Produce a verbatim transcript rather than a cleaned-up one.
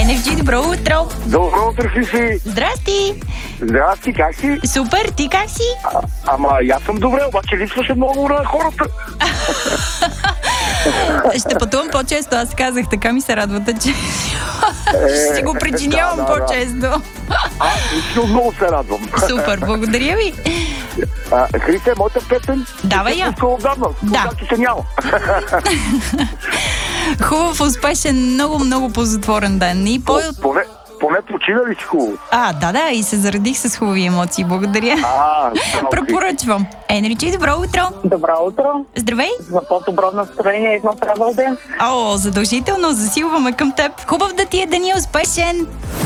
Енерджи, добро утро! Добро утро, Хриси! Здрасти! Здрасти, как си? Супер, ти как си? А, ама и аз съм добре, обаче липсваше много на хората. Ще пътувам по-често, аз казах, така ми се радвате, че ще си го причинявам да, да, по-често. Аз лично много се радвам. Супер, благодаря ви. А, Хрисе, моята песен? Давай я. Искам отдавна. Да. Ти се няма. Хубав, успешен, много, много ползотворен ден. И по... Поне, поне почина ли си хубаво? А, да, да, и се заредих с хубави емоции. Благодаря. А, Препоръчвам. Енерджи, добро утро! Добро утро! Здравей! За по-добро настроение едно правил ден. О, задължително, засилваме към теб. Хубав да ти е деня, успешен!